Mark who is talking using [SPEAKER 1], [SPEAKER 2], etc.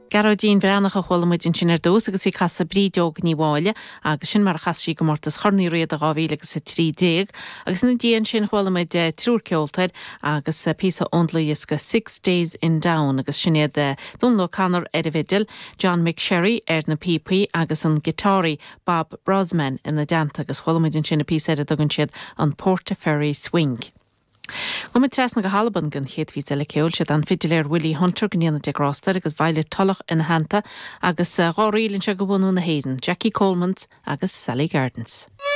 [SPEAKER 1] Garodín brenach a chhuilmuid in sin dós agus í casa brídeog ní bháile agus sin mar chasí go mórtas chornaí réad a gáhíle agus sa 30 agus na díon sin chhuilmuid trúrceoltaid agus písa ondlaíos go 6 days in down agus sinnéad dúnló canar Edividil John McSherry na PP agus an gitári Bob Brosman in na danta agus chhuilmuid in sin písa a dogan siad an Portaferry Swing. Wa mit tres na go halban gan chéadhí le ceol siad an fidiléir Willie Hunter gníanana de grástar agus bhaile talach in hananta agus gáílinn se go bhú na héan Jackie Coleman agus Sally Gardens.